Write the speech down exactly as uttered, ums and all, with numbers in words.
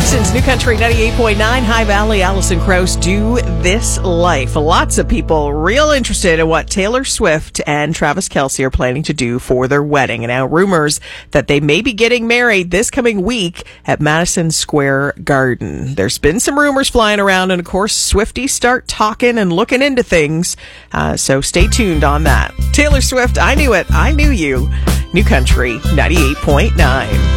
Madison's New Country ninety-eight point nine, High Valley, Allison Krauss, Do This Life. Lots of people real interested in what Taylor Swift and Travis Kelce are planning to do for their wedding. And now rumors that they may be getting married this coming week at Madison Square Garden. There's been some rumors flying around, and of course, Swifties start talking and looking into things. Uh, so stay tuned on that. Taylor Swift, I Knew It, I Knew You. New Country ninety-eight point nine.